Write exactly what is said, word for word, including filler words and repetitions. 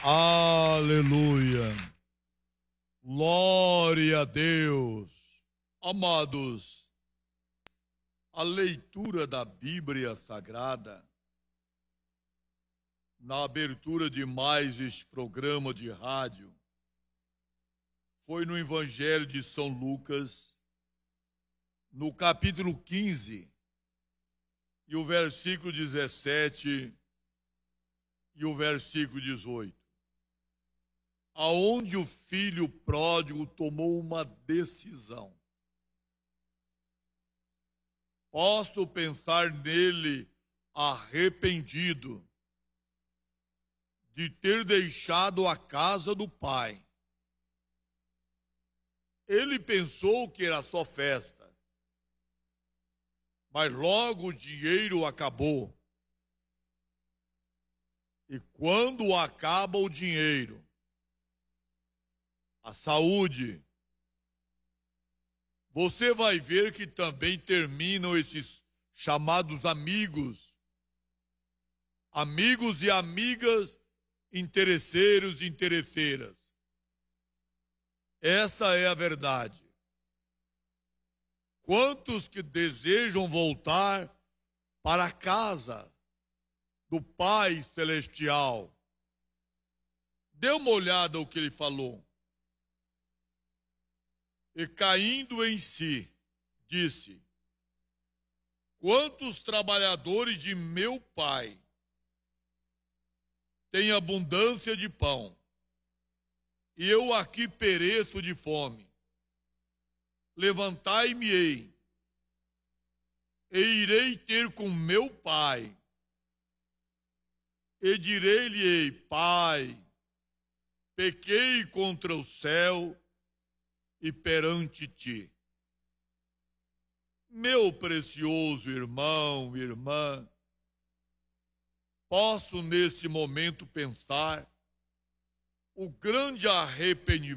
Aleluia. Glória a Deus. Amados, a leitura da Bíblia Sagrada, na abertura de mais este programa de rádio, foi no Evangelho de São Lucas, no capítulo quinze, e o versículo dezessete e o versículo dezoito. Aonde o filho pródigo tomou uma decisão. Posso pensar nele arrependido de ter deixado a casa do pai. Ele pensou que era só festa, mas logo o dinheiro acabou. E quando acaba o dinheiro, a saúde, você vai ver que também terminam esses chamados amigos, amigos e amigas, interesseiros e interesseiras. Essa é a verdade. Quantos que desejam voltar para a casa do Pai Celestial? Dê uma olhada ao que ele falou. E caindo em si, disse: quantos trabalhadores de meu pai têm abundância de pão, e eu aqui pereço de fome. Levantai-me-ei, e irei ter com meu pai, e direi-lhe: Pai, pequei contra o céu e perante ti. Meu precioso irmão, irmã, posso nesse momento pensar o grande arrependimento